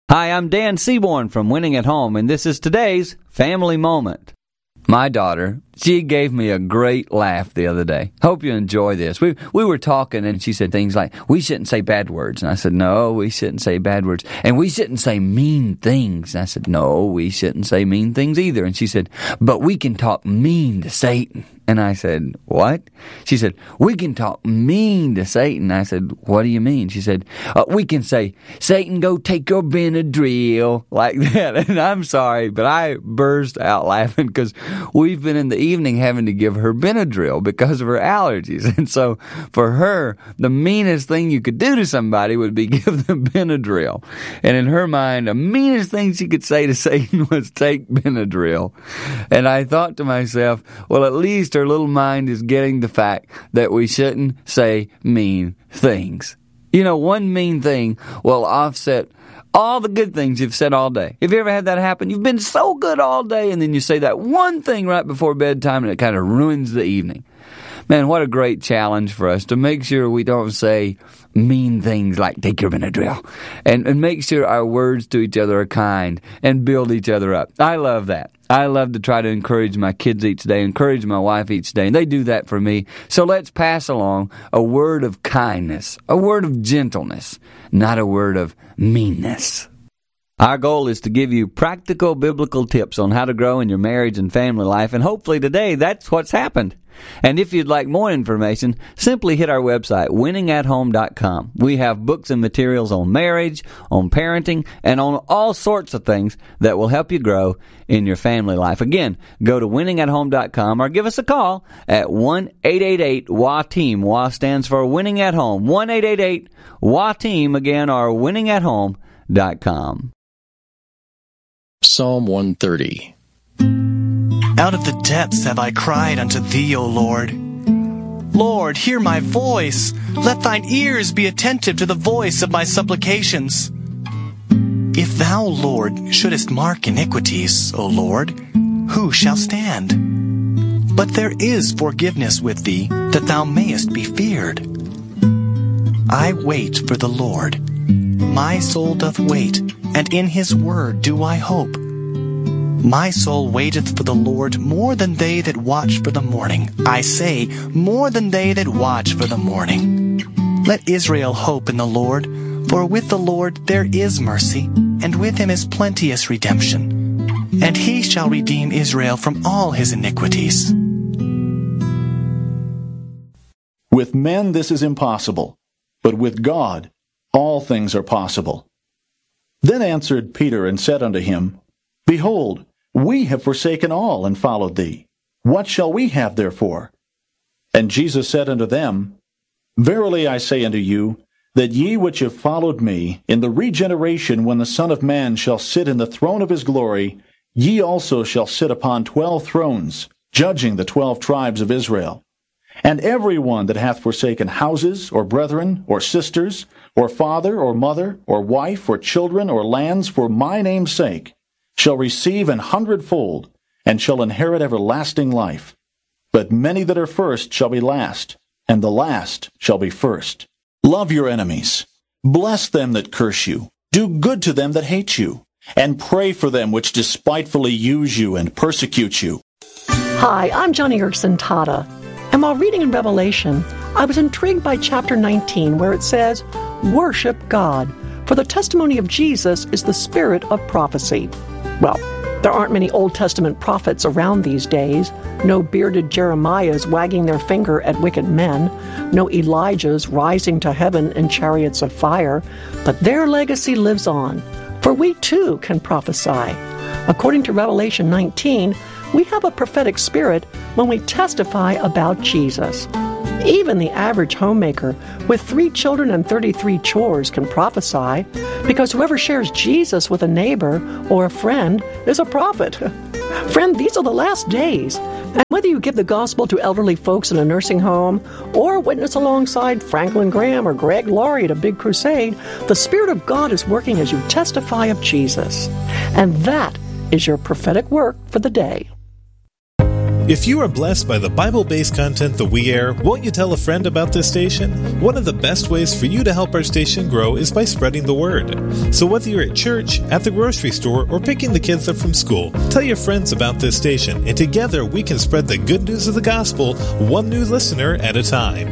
Hi, I'm Dan Seaborn from Winning at Home, and this is today's Family Moment. My daughter, she gave me a great laugh the other day. Hope you enjoy this. We were talking, and she said things like, we shouldn't say bad words. And I said, no, we shouldn't say bad words. And we shouldn't say mean things. And I said, no, we shouldn't say mean things either. And she said, but we can talk mean to Satan. And I said, what? She said, we can talk mean to Satan. I said, what do you mean? She said, we can say, Satan, go take your Benadryl, like that. And I'm sorry, but I burst out laughing because we've been in the evening having to give her Benadryl because of her allergies. And so for her, the meanest thing you could do to somebody would be give them Benadryl. And in her mind, the meanest thing she could say to Satan was take Benadryl. And I thought to myself, well, at least her little mind is getting the fact that we shouldn't say mean things. You know, one mean thing will offset all the good things you've said all day. Have you ever had that happen? You've been so good all day, and then you say that one thing right before bedtime, and it kind of ruins the evening. Man, what a great challenge for us to make sure we don't say mean things like take your Benadryl, and make sure our words to each other are kind and build each other up. I love that. I love to try to encourage my kids each day, encourage my wife each day, and they do that for me. So let's pass along a word of kindness, a word of gentleness, not a word of meanness. Our goal is to give you practical biblical tips on how to grow in your marriage and family life, and hopefully today that's what's happened. And if you'd like more information, simply hit our website, winningathome.com. We have books and materials on marriage, on parenting, and on all sorts of things that will help you grow in your family life. Again, go to winningathome.com or give us a call at 1-888-WA-TEAM. WA stands for Winning at Home. 1-888-WA-TEAM, again, or winningathome.com. Psalm 130. Out of the depths have I cried unto thee, O Lord. Lord, hear my voice. Let thine ears be attentive to the voice of my supplications. If thou, Lord, shouldest mark iniquities, O Lord, who shall stand? But there is forgiveness with thee, that thou mayest be feared. I wait for the Lord. My soul doth wait, and in his word do I hope. My soul waiteth for the Lord more than they that watch for the morning. I say, more than they that watch for the morning. Let Israel hope in the Lord, for with the Lord there is mercy, and with him is plenteous redemption. And he shall redeem Israel from all his iniquities. With men this is impossible, but with God all things are possible. Then answered Peter and said unto him, Behold, we have forsaken all and followed thee. What shall we have therefore? And Jesus said unto them, Verily I say unto you, that ye which have followed me, in the regeneration when the Son of Man shall sit in the throne of his glory, ye also shall sit upon 12 thrones, judging the 12 tribes of Israel. And every one that hath forsaken houses, or brethren, or sisters, or father, or mother, or wife, or children, or lands, for my name's sake, shall receive 100-fold, and shall inherit everlasting life. But many that are first shall be last, and the last shall be first. Love your enemies. Bless them that curse you. Do good to them that hate you. And pray for them which despitefully use you and persecute you. Hi, I'm Johnny Erkson Tata. And while reading in Revelation, I was intrigued by chapter 19, where it says, Worship God, for the testimony of Jesus is the spirit of prophecy. Well, there aren't many Old Testament prophets around these days. No bearded Jeremiahs wagging their finger at wicked men. No Elijahs rising to heaven in chariots of fire. But their legacy lives on, for we too can prophesy. According to Revelation 19, we have a prophetic spirit when we testify about Jesus. Even the average homemaker with 3 children and 33 chores can prophesy, because whoever shares Jesus with a neighbor or a friend is a prophet. Friend, these are the last days. And whether you give the gospel to elderly folks in a nursing home or witness alongside Franklin Graham or Greg Laurie at a big crusade, the Spirit of God is working as you testify of Jesus. And that is your prophetic work for the day. If you are blessed by the Bible-based content that we air, won't you tell a friend about this station? One of the best ways for you to help our station grow is by spreading the word. So whether you're at church, at the grocery store, or picking the kids up from school, tell your friends about this station, and together we can spread the good news of the gospel one new listener at a time.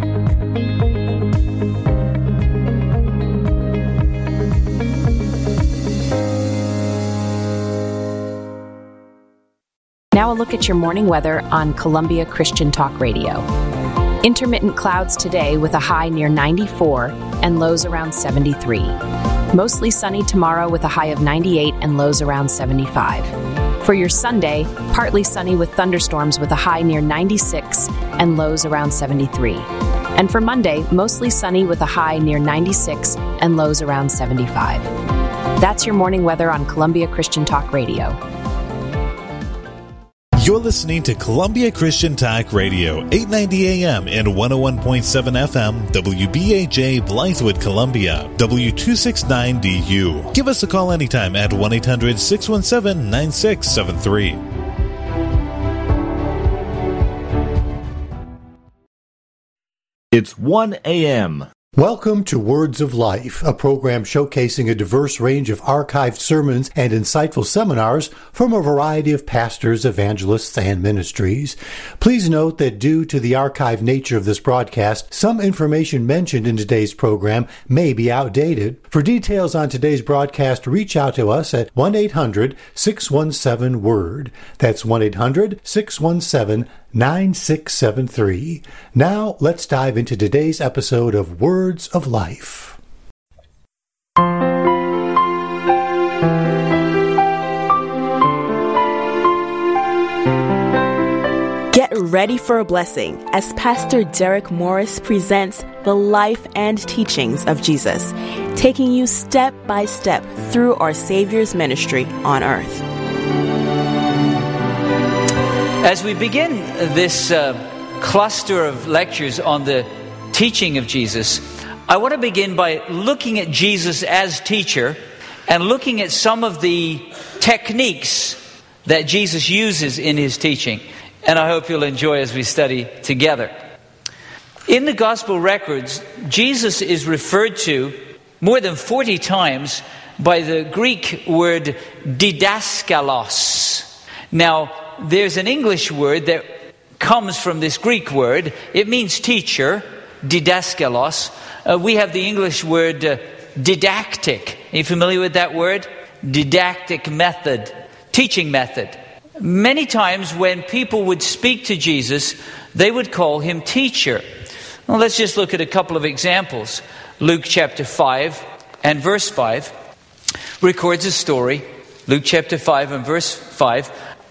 Now a look at your morning weather on Columbia Christian Talk Radio. Intermittent clouds today with a high near 94 and lows around 73. Mostly sunny tomorrow with a high of 98 and lows around 75. For your Sunday, partly sunny with thunderstorms with a high near 96 and lows around 73. And for Monday, mostly sunny with a high near 96 and lows around 75. That's your morning weather on Columbia Christian Talk Radio. You're listening to Columbia Christian Talk Radio, 890 AM and 101.7 FM, WBAJ Blythewood, Columbia, W269DU. Give us a call anytime at 1-800-617-9673. It's 1 a.m. Welcome to Words of Life, a program showcasing a diverse range of archived sermons and insightful seminars from a variety of pastors, evangelists, and ministries. Please note that due to the archived nature of this broadcast, some information mentioned in today's program may be outdated. For details on today's broadcast, reach out to us at 1-800-617-WORD. That's 1-800-617-9673. Now, let's dive into today's episode of Words of Life. Get ready for a blessing as Pastor Derek Morris presents the life and teachings of Jesus, taking you step by step through our Savior's ministry on earth. As we begin this cluster of lectures on the teaching of Jesus, I want to begin by looking at Jesus as teacher and looking at some of the techniques that Jesus uses in his teaching. And I hope you'll enjoy as we study together. In the gospel records, Jesus is referred to more than 40 times by the Greek word didaskalos. Now, there's an English word that comes from this Greek word. It means teacher, didaskalos. We have the English word didactic. Are you familiar with that word? Didactic method, teaching method. Many times when people would speak to Jesus, they would call him teacher. Well, let's just look at a couple of examples. Luke chapter 5 and verse 5 records a story. Luke chapter 5 and verse 5,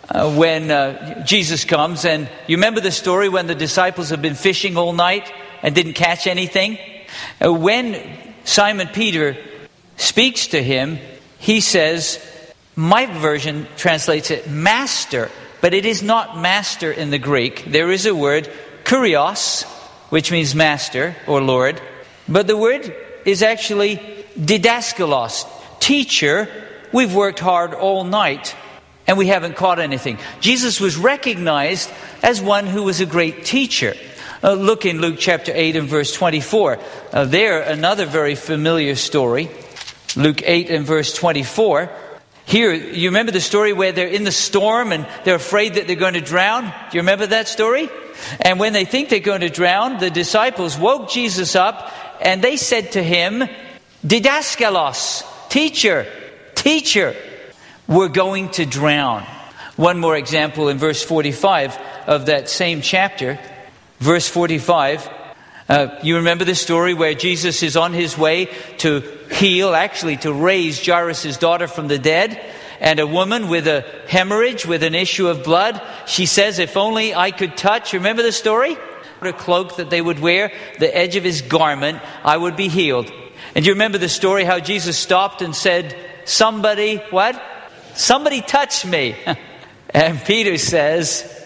when Jesus comes, and you remember the story when the disciples have been fishing all night and didn't catch anything? When Simon Peter speaks to him, he says, my version translates it master, but it is not master in the Greek. There is a word, kurios, which means master or Lord, but the word is actually didaskalos, teacher. We've worked hard all night and we haven't caught anything. Jesus was recognized as one who was a great teacher. Look in Luke chapter 8 and verse 24. There, another very familiar story. Luke 8 and verse 24. Here, you remember the story where they're in the storm and they're afraid that they're going to drown? Do you remember that story? And when they think they're going to drown, the disciples woke Jesus up and they said to him, didaskalos, teacher, teacher, we're going to drown. One more example in verse 45 of that same chapter. Verse 45, you remember the story where Jesus is on his way to heal, actually to raise Jairus' daughter from the dead. And a woman with a hemorrhage, with an issue of blood, she says, if only I could touch, remember the story? A cloak that they would wear, the edge of his garment, I would be healed. And you remember the story how Jesus stopped and said, somebody, what? Somebody touch me. And Peter says,